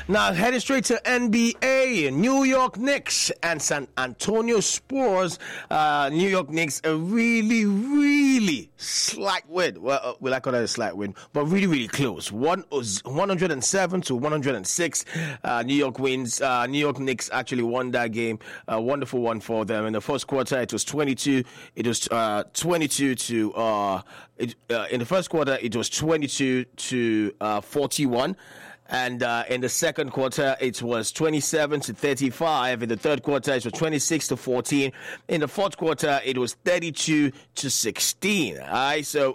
Now, heading straight to NBA, New York Knicks and San Antonio Spurs. New York Knicks, a really slight win. Well, we like call that a slight win, but really close. 107 to 106. New York wins. New York Knicks actually won that game. A wonderful one for them. In the first quarter, it was 22. It was 22 to. In the first quarter, it was 22 to 41. And in the second quarter, it was 27 to 35. In the third quarter, it was 26 to 14. In the fourth quarter, it was 32 to 16. All right, so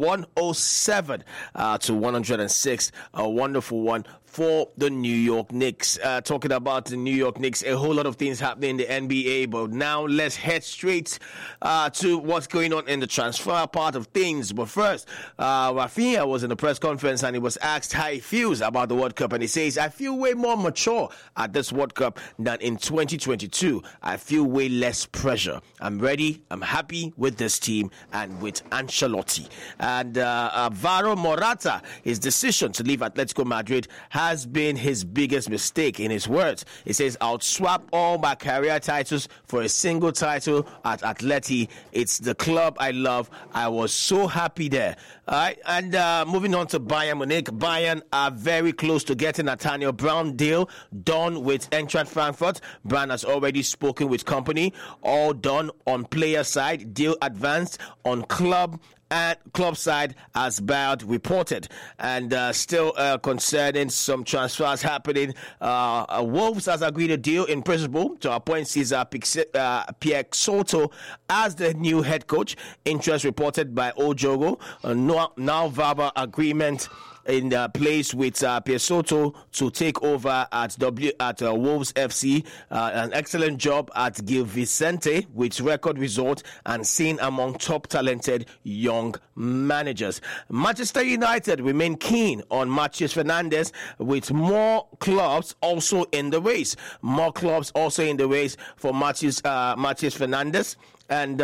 107 to 106. A wonderful one for the New York Knicks. Talking about the New York Knicks, a whole lot of things happening in the NBA, but now let's head straight to what's going on in the transfer part of things. But first, Rafinha was in the press conference and he was asked how he feels about the World Cup, and he says, I feel way more mature at this World Cup than in 2022. I feel way less pressure. I'm ready. I'm happy with this team and with Ancelotti. And Alvaro Morata, his decision to leave Atletico Madrid has been his biggest mistake. In his words, he says, I'll swap all my career titles for a single title at Atleti. It's the club I love. I was so happy there. All right, and moving on to Bayern Munich. Bayern are very close to getting Nathaniel Brown deal done with Eintracht Frankfurt. Brown has already spoken with company. All done on player side. Deal advanced on club and club side, as Bayern reported. And still concerning some transfers happening, Wolves has agreed a deal in principle to appoint Cesar Pierre Soto as the new head coach. Interest reported by Ojogo. Now verbal agreement in place with Pierre Soto to take over at Wolves FC. An excellent job at Gil Vicente with record result and seen among top talented young managers. Manchester United remain keen on Matheus Fernandes, with more clubs also in the race. More clubs also in the race for Matheus Fernandes. And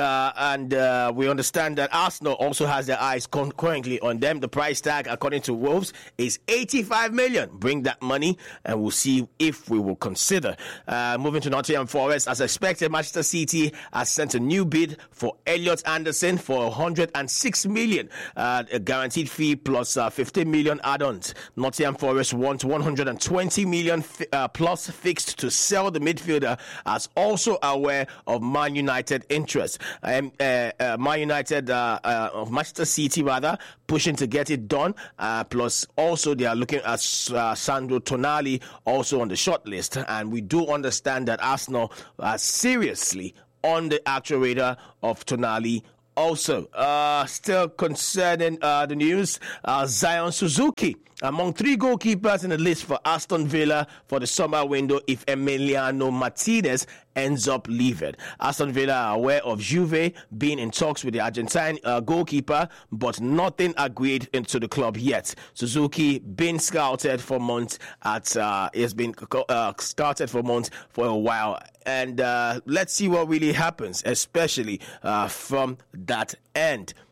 we understand that Arsenal also has their eyes currently on them. The price tag, according to Wolves, is 85 million. Bring that money and we'll see if we will consider. Moving to Nottingham Forest, as expected, Manchester City has sent a new bid for Elliot Anderson for 106 million. A guaranteed fee plus 15 million add-ons. Nottingham Forest wants 120 million plus fixed to sell the midfielder, as also aware of Man United interest. Man United, of Manchester City rather, pushing to get it done. Plus, also they are looking at Sandro Tonali also on the short list, and we do understand that Arsenal are seriously on the actual radar of Tonali. Also, still concerning the news, Zion Suzuki among three goalkeepers in the list for Aston Villa for the summer window if Emiliano Martinez ends up leaving. Aston Villa are aware of Juve being in talks with the Argentine goalkeeper, but nothing agreed into the club yet. Suzuki been scouted for months has been scouted for months for a while. And let's see what really happens, especially from that end.